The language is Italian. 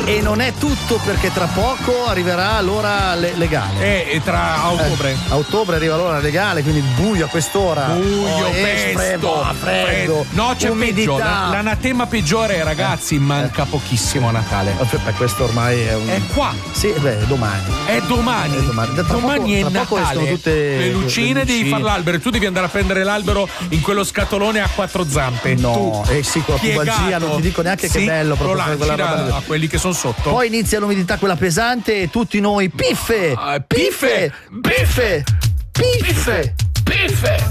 E non è tutto, perché tra poco arriverà l'ora legale. E tra ottobre. A ottobre arriva l'ora legale, quindi buio a quest'ora. Buio, pesto, freddo. No, c'è peggio. L'anatema peggiore, ragazzi, manca pochissimo a Natale. Questo ormai è qua. Sì, domani. È domani. Domani è Natale. Tutte le lucine, devi fare l'albero. Tu devi andare a prendere l'albero in quello scatolone a 4 zampe. No, sì, con la pubalgia, non ti dico neanche che bello proprio quella roba. A quelli che sono sotto. Poi inizia l'umidità, quella pesante, e tutti noi piffe.